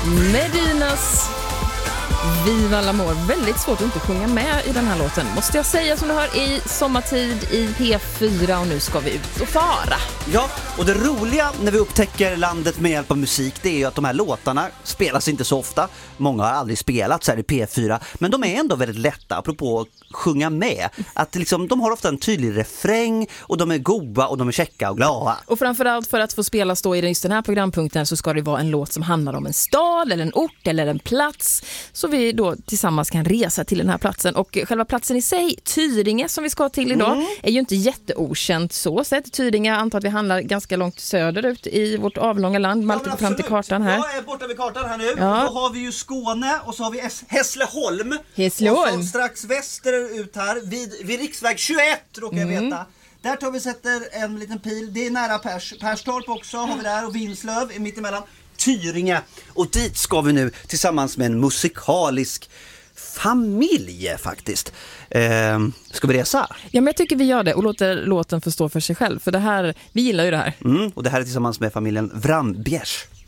Medinas Viva l'Amour. Väldigt svårt att inte sjunga med i den här låten, måste jag säga, som du hör i sommartid i P4, och nu ska vi ut och fara. Ja, och det roliga när vi upptäcker landet med hjälp av musik, det är ju att de här låtarna spelas inte så ofta. Många har aldrig spelat så här i P4, men de är ändå väldigt lätta, apropå att sjunga med. Att liksom, de har ofta en tydlig refräng och de är goda och de är käcka och glada. Och framförallt för att få spelas då i just den här programpunkten så ska det vara en låt som handlar om en stad eller en ort eller en plats, så vi då tillsammans kan resa till den här platsen. Och själva platsen i sig, Tyringe, som vi ska till idag, är ju inte jätteokänt så sett. Tyringe, jag antar att vi handlar ganska långt söderut i vårt avlånga land. Malte går fram till kartan här. Jag är borta vid kartan här nu. Ja. Då har vi ju Skåne och så har vi Hässleholm. Hässleholm. Och så strax västerut här vid riksväg 21 råkar jag veta. Där tar vi sätter en liten pil. Det är nära Perstorp också har vi där, och Vinslöv är mitt emellan. Tyringe, och dit ska vi nu tillsammans med en musikalisk familj faktiskt. Ska vi resa? Ja, men jag tycker vi gör det och låter låten få stå för sig själv, för det här, vi gillar ju det här. Och det här är tillsammans med familjen Vrambiesch.